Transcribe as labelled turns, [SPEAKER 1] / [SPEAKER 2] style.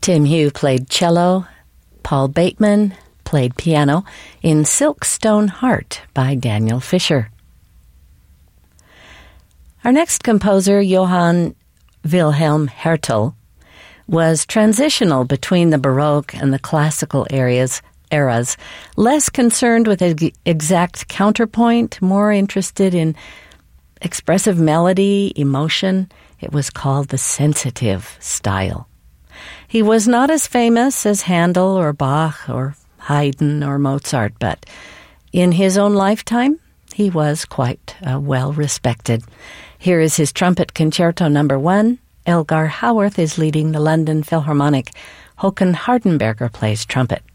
[SPEAKER 1] Tim Hugh played cello. Paul Bateman played piano in Silk Stone Heart by Daniel Fisher. Our next composer, Johann Wilhelm Hertel, was transitional between the Baroque and the classical eras, less concerned with exact counterpoint, more interested in expressive melody, emotion. It was called the sensitive style. He was not as famous as Handel or Bach or Haydn or Mozart, but in his own lifetime, he was quite well respected. Here is his Trumpet Concerto No. 1. Elgar Howarth is leading the London Philharmonic. Håkan Hardenberger plays trumpet.